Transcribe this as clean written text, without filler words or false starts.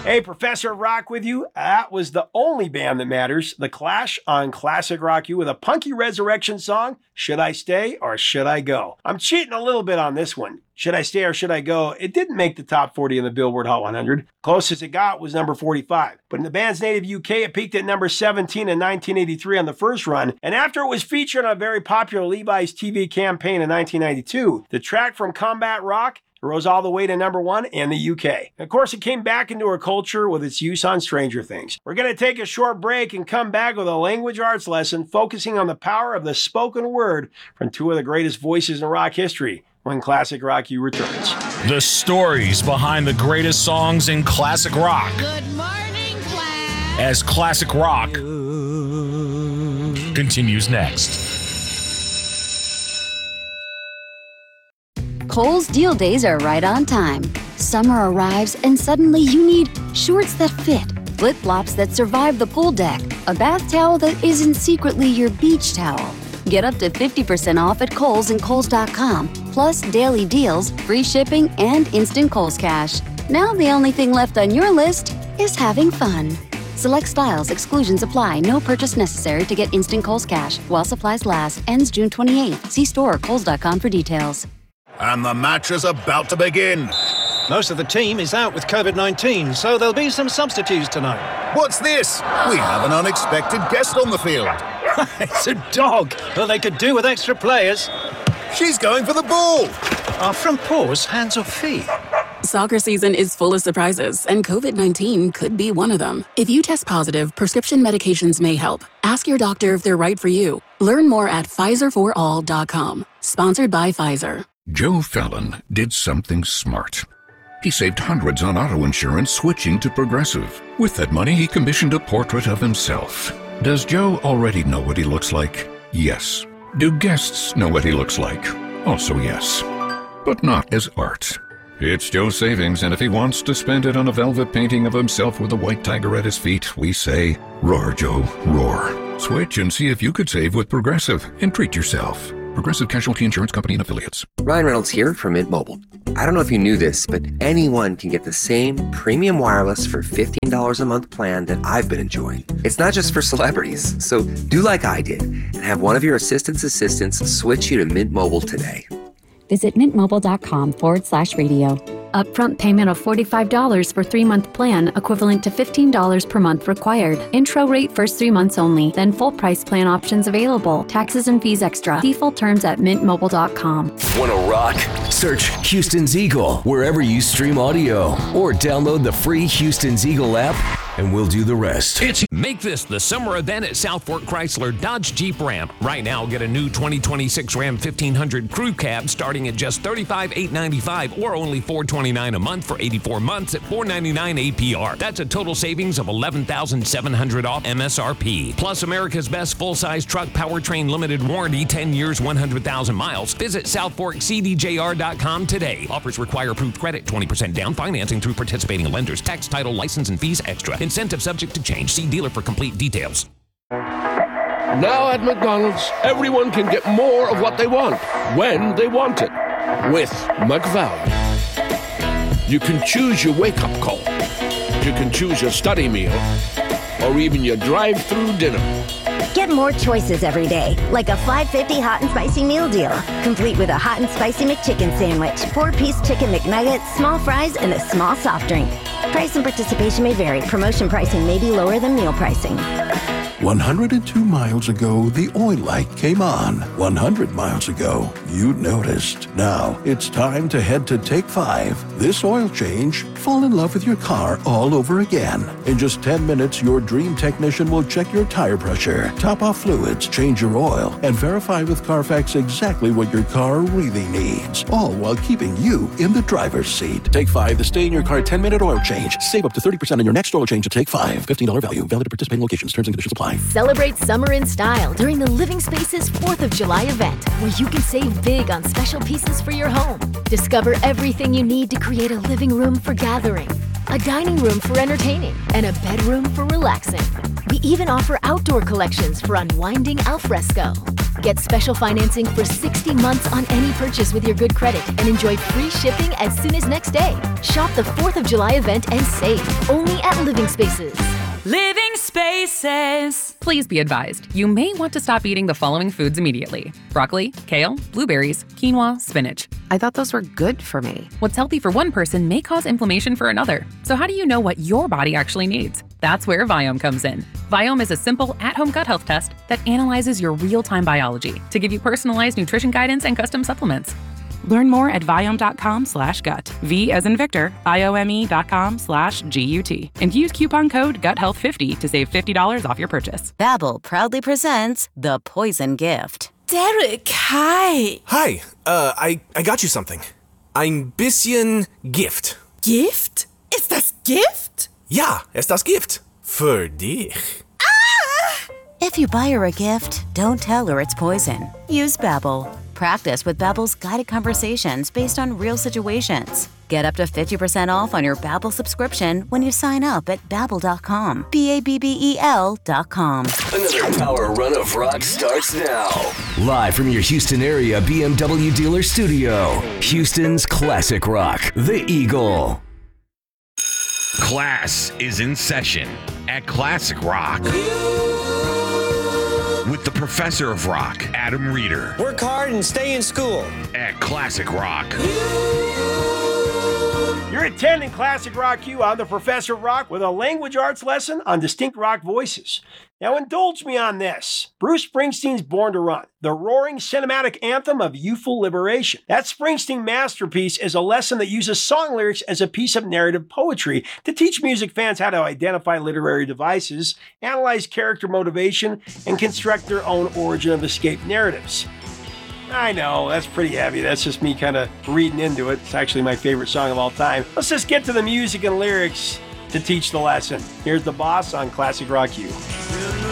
Hey, Professor Rock with you. That was the only band that matters. The Clash on Classic Rock U with a punky resurrection song, Should I Stay or Should I Go? I'm cheating a little bit on this one. Should I Stay or Should I Go? It didn't make the top 40 in the Billboard Hot 100. Closest it got was number 45. But in the band's native UK, it peaked at number 17 in 1983 on the first run. And after it was featured on a very popular Levi's TV campaign in 1992, the track from Combat Rock rose all the way to number 1 in the UK. Of course, it came back into our culture with its use on Stranger Things. We're going to take a short break and come back with a language arts lesson focusing on the power of the spoken word from two of the greatest voices in rock history when Classic Rock U returns. The stories behind the greatest songs in classic rock. Good morning, class. As Classic Rock continues next. Kohl's Deal Days are right on time. Summer arrives and suddenly you need shorts that fit, flip-flops that survive the pool deck, a bath towel that isn't secretly your beach towel. Get up to 50% off at Kohl's and Kohls.com, plus daily deals, free shipping, and instant Kohl's Cash. Now the only thing left on your list is having fun. Select styles, exclusions apply, no purchase necessary to get instant Kohl's Cash. While supplies last, ends June 28th. See store or Kohls.com for details. And the match is about to begin. Most of the team is out with COVID-19, so there'll be some substitutes tonight. What's this? We have an unexpected guest on the field. It's a dog. Well, they could do with extra players. She's going for the ball. Are front paws hands or feet? Soccer season is full of surprises, and COVID-19 could be one of them. If you test positive, prescription medications may help. Ask your doctor if they're right for you. Learn more at PfizerForAll.com. Sponsored by Pfizer. Joe Fallon did something smart. He saved hundreds on auto insurance switching to Progressive. With that money, he commissioned a portrait of himself. Does Joe already know what he looks like? Yes. Do guests know what he looks like? Also yes. But not as art. It's Joe's savings, and if he wants to spend it on a velvet painting of himself with a white tiger at his feet, we say, roar, Joe, roar. Switch and see if you could save with Progressive and treat yourself. Progressive Casualty Insurance Company and Affiliates. Ryan Reynolds here from Mint Mobile. I don't know if you knew this, but anyone can get the same premium wireless for $15 a month plan that I've been enjoying. It's not just for celebrities. So do like I did and have one of your assistants switch you to Mint Mobile today. Visit mintmobile.com/radio. Upfront payment of $45 for 3-month plan, equivalent to $15 per month required. Intro rate first 3 months only, then full price plan options available. Taxes and fees extra. Default terms at mintmobile.com. Wanna rock? Search Houston's Eagle wherever you stream audio or download the free Houston's Eagle app and we'll do the rest. Make this the summer event at South Fork Chrysler Dodge Jeep Ram. Right now, get a new 2026 Ram 1500 Crew Cab starting at just $35,895 or only $429 a month for 84 months at $499 APR. That's a total savings of $11,700 off MSRP. Plus America's best full-size truck powertrain limited warranty, 10 years, 100,000 miles. Visit SouthForkCDJR.com today. Offers require approved credit, 20% down, financing through participating lenders, tax, title, license, and fees extra. Incentive subject to change. See dealer for complete details. Now at McDonald's, everyone can get more of what they want, when they want it, with McValue. You can choose your wake-up call. You can choose your study meal, or even your drive-through dinner. Get more choices every day, like a $5.50 hot and spicy meal deal, complete with a hot and spicy McChicken sandwich, 4-piece chicken McNuggets, small fries, and a small soft drink. Price and participation may vary. Promotion pricing may be lower than meal pricing. 102 miles ago, the oil light came on. 100 miles ago, you noticed. Now, it's time to head to Take 5. This oil change, fall in love with your car all over again. In just 10 minutes, your dream technician will check your tire pressure, top off fluids, change your oil, and verify with Carfax exactly what your car really needs. All while keeping you in the driver's seat. Take 5, the stay in your car 10-minute oil change. Save up to 30% on your next oil change at Take 5. $15 value. Valid at participating locations. Terms and conditions apply. Celebrate summer in style during the Living Spaces 4th of July event, where you can save big on special pieces for your home. Discover everything you need to create a living room for gathering, a dining room for entertaining, and a bedroom for relaxing. We even offer outdoor collections for unwinding al fresco. Get special financing for 60 months on any purchase with your good credit and enjoy free shipping as soon as next day. Shop the 4th of July event and save only at Living Spaces. Living Spaces. Please be advised, you may want to stop eating the following foods immediately: broccoli, kale, blueberries, quinoa, spinach. I thought those were good for me. What's healthy for one person may cause inflammation for another. So how do you know what your body actually needs? That's where Viome comes in. Viome is a simple, at-home gut health test that analyzes your real-time biology to give you personalized nutrition guidance and custom supplements. Learn more at Viome.com/gut. V as in Victor, Viome.com/GUT. And use coupon code GUTHEALTH50 to save $50 off your purchase. Babbel proudly presents The Poison Gift. Derek, hi. Hi, I got you something. Ein bisschen Gift. Gift? Ist das Gift? Ja, ist das Gift. Für dich. If you buy her a gift, don't tell her it's poison. Use Babbel. Practice with Babbel's guided conversations based on real situations. Get up to 50% off on your Babbel subscription when you sign up at Babbel.com. BABBEL.com. Another power run of rock starts now. Live from your Houston area BMW dealer studio, Houston's Classic Rock, The Eagle. Class is in session at Classic Rock with the professor of rock, Adam Reeder. Work hard and stay in school. At Classic Rock. You're attending Classic Rock Q. I'm the Professor of Rock with a language arts lesson on distinct rock voices. Now indulge me on this. Bruce Springsteen's Born to Run, the roaring cinematic anthem of youthful liberation. That Springsteen masterpiece is a lesson that uses song lyrics as a piece of narrative poetry to teach music fans how to identify literary devices, analyze character motivation, and construct their own origin of escape narratives. I know, that's pretty heavy. That's just me kind of reading into it. It's actually my favorite song of all time. Let's just get to the music and lyrics to teach the lesson. Here's the boss on Classic Rock U.